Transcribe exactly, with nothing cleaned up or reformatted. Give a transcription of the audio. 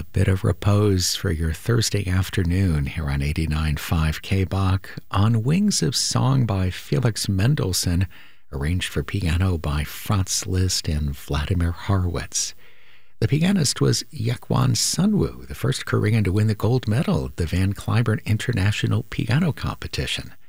bit of repose for your Thursday afternoon here on eighty-nine point five K B O C on Wings of Song by Felix Mendelssohn, arranged for piano by Franz Liszt and Vladimir Horowitz. The pianist was Yekwon Sunwoo, the first Korean to win the gold medal at the Van Cliburn International Piano Competition.